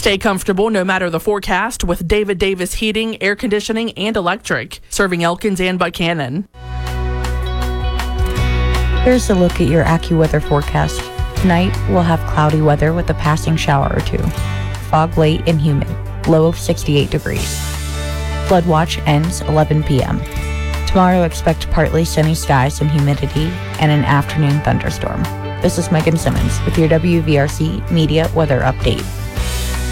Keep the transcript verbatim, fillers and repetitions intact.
Stay comfortable no matter the forecast with David Davis Heating, Air Conditioning, and Electric, serving Elkins and Buchanan. Here's a look at your AccuWeather forecast. Tonight, we'll have cloudy weather with a passing shower or two. Fog late and humid, low of sixty-eight degrees. Flood watch ends eleven p.m. Tomorrow, expect partly sunny skies and humidity and an afternoon thunderstorm. This is Megan Simmons with your W V R C Media Weather Update.